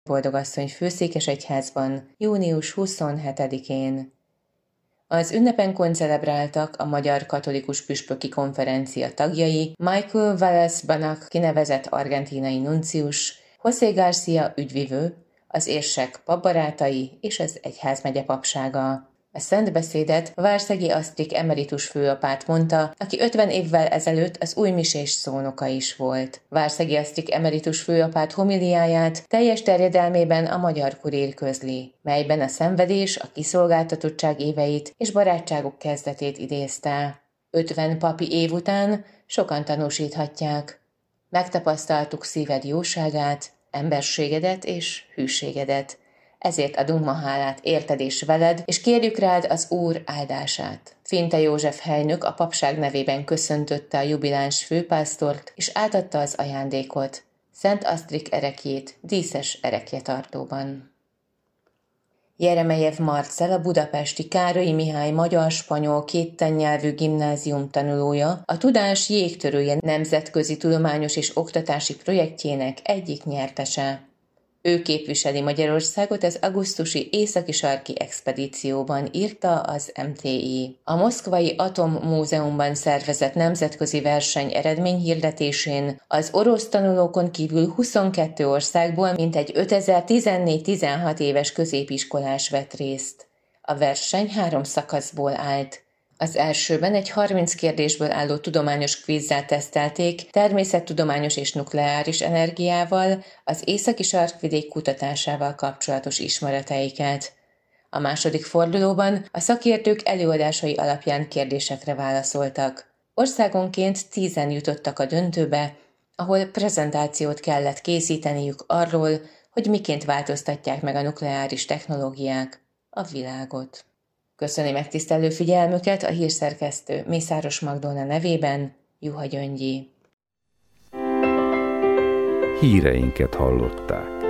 Boldogasszony főszékesegyházban június 27-én. Az ünnepen koncelebráltak a Magyar Katolikus Püspöki Konferencia tagjai, Michael Valles-Banach kinevezett argentínai nuncius, José García ügyvivő, az érsek papbarátai és az egyházmegye papsága. A szentbeszédet Várszegi Asztrik emeritus főapát mondta, aki 50 évvel ezelőtt az újmisés szónoka is volt. Várszegi Asztrik emeritus főapát homiliáját teljes terjedelmében a Magyar Kurír közli, melyben a szenvedés, a kiszolgáltatottság éveit és barátságok kezdetét idézte. 50 papi év után sokan tanúsíthatják. Megtapasztaltuk szíved jóságát, emberségedet és hűségedet. Ezért adunk ma hálát érted és veled, és kérjük rád az Úr áldását. Finte József helynök a papság nevében köszöntötte a jubiláns főpásztort, és átadta az ajándékot, Szent Asztrik ereklyét díszes erekjetartóban. Jeremejev Marcell, a budapesti Károlyi Mihály magyar-spanyol kéttannyelvű gimnázium tanulója, a Tudás jégtörője nemzetközi tudományos és oktatási projektjének egyik nyertese. Ő képviseli Magyarországot az augusztusi északi-sarki expedícióban, írta az MTI. A Moszkvai Atommúzeumban szervezett nemzetközi verseny eredményhirdetésén az orosz tanulókon kívül 22 országból mintegy 5014-16 éves középiskolás vett részt. A verseny 3 szakaszból állt. Az elsőben egy 30 kérdésből álló tudományos kvízzel tesztelték természettudományos és nukleáris energiával, az északi sarkvidék kutatásával kapcsolatos ismereteiket. A második fordulóban a szakértők előadásai alapján kérdésekre válaszoltak. Országonként 10-en jutottak a döntőbe, ahol prezentációt kellett készíteniük arról, hogy miként változtatják meg a nukleáris technológiák a világot. Köszöni megtisztelő figyelmüket a hírszerkesztő Mészáros Magdolna nevében, Juha Gyöngyi. Híreinket hallották.